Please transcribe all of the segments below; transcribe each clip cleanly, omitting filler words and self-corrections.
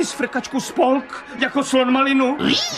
z frkačku spolk, jako slon malinu?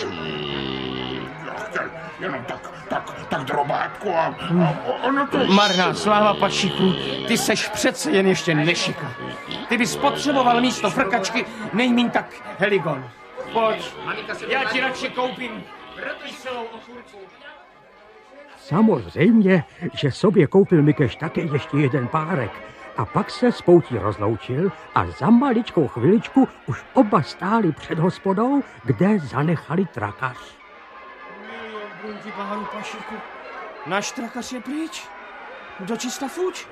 Já chtěl jenom tak drobátku a ono to... Marná sláva, Pašíku, ty seš přece jen ještě nešika. Ty bys potřeboval místo frkačky nejmíň tak heligon. Pojď, já ti radši koupím kyselou okurku. Samozřejmě, že sobě koupil Mikeš také ještě jeden párek a pak se s poutí rozloučil a za maličkou chviličku už oba stáli před hospodou, kde zanechali trakař. Milion brunti baharu, Pašíku, náš trakař je pryč. Dočista fuč.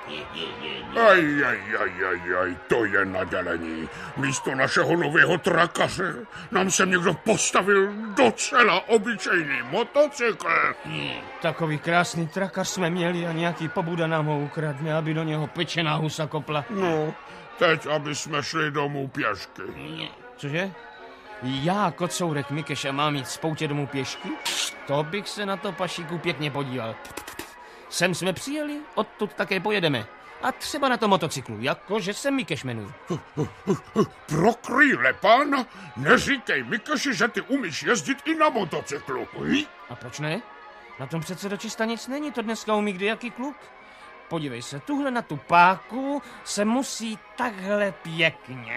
Aj, to je nadělení. Místo našeho nového trakaře nám sem někdo postavil docela obyčejný motocykl. Takový krásný trakař jsme měli a nějaký pobuda nám ho ukradne, aby do něho pečená husa kopla. No, teď, aby jsme šli domů pěšky. Cože? Já, kocourek Mikeš, a mám jít z poutě domů pěšky? To bych se na to, Pašíku, pěkně podíval. Sem jsme přijeli, odtud také pojedeme. A třeba na tom motocyklu, jakože se Mikeš jmenuje. Pro krýle pána, neříkej Mikeši, že ty umíš jezdit i na motocyklu. A proč ne? Na tom přece dočista nic není, to dneska umí kdejaký kluk. Podívej se, tuhle na tu páku se musí takhle pěkně.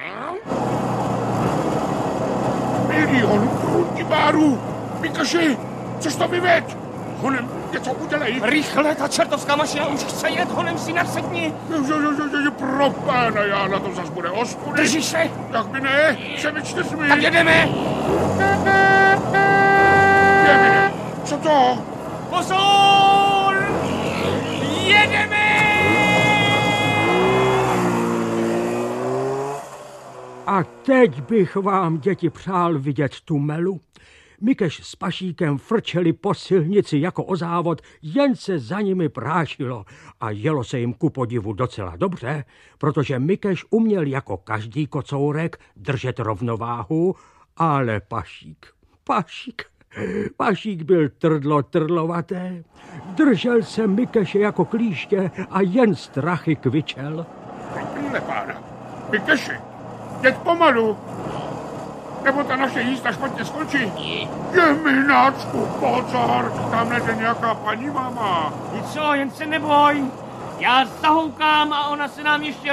Milion krutibárů! Mikeši, což to vyveď? Honem něco udělej. Rychle, ta čertovská mašina už chce jet, honem si nasedni. Pro pána, já na to zas bude ostudy. Držíš se? Jak by ne, všemi 4. Tak jedeme. Jedeme. Co to? Pozor! Jedeme! A teď bych vám, děti, přál vidět tu melu. Mikeš s Pašíkem frčeli po silnici jako o závod, jen se za nimi prášilo a jelo se jim ku podivu docela dobře, protože Mikeš uměl jako každý kocourek držet rovnováhu, ale Pašík byl trdlovaté, držel se Mikeše jako klíště a jen strachy kvičel. Pána, Mikeši, jeď pomalu, nebo ta naše jízda špatně skončí. Jemináčku, pozor, tam jde nějaká paní máma. Nic, jen se neboj, já zahoukám a ona se nám ještě